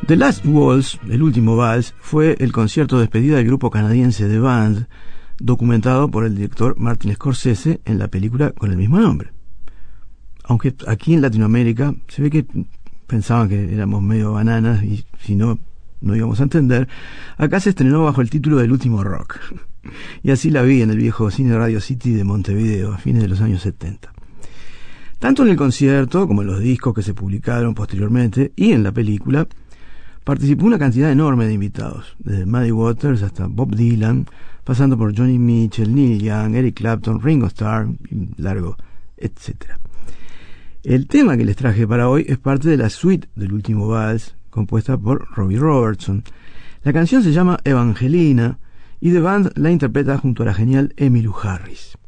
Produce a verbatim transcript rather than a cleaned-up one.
The Last Waltz, el último vals, fue el concierto de despedida del grupo canadiense The Band, documentado por el director Martin Scorsese en la película con el mismo nombre. Aunque aquí en Latinoamérica se ve que pensaban que éramos medio bananas y si no, no íbamos a entender, acá se estrenó bajo el título del último rock. Y así la vi en el viejo Cine Radio City de Montevideo a fines de los años setenta. Tanto en el concierto como en los discos que se publicaron posteriormente y en la película, participó una cantidad enorme de invitados, desde Muddy Waters hasta Bob Dylan, pasando por Joni Mitchell, Neil Young, Eric Clapton, Ringo Starr, y largo, etcétera. El tema que les traje para hoy es parte de la suite del último vals, compuesta por Robbie Robertson. La canción se llama Evangelina y The Band la interpreta junto a la genial Emmylou Harris.